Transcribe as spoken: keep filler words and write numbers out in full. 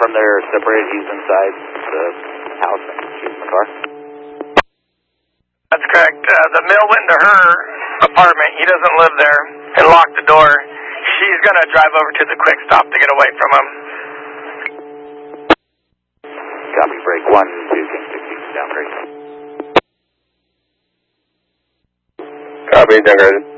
confirm they're separated. He's inside the house and she's in the car. That's correct. Uh, the male went into her apartment. He doesn't live there and locked the door. She's going to drive over to the quick stop to get away from him. Copy, break one, two, King sixty, down break. Copy, down graded.